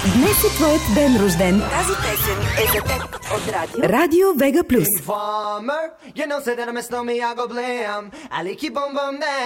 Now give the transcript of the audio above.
Днес е твоят ден рожден. Тази песен е за теб от Радио Вега Плюс.